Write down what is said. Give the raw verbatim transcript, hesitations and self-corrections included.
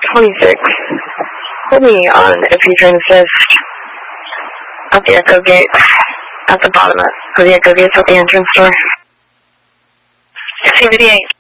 twenty-six. Hold me on if you turn assist at the Echo Gate, at the bottom of the Echo Gates at the entrance door. Activity eight.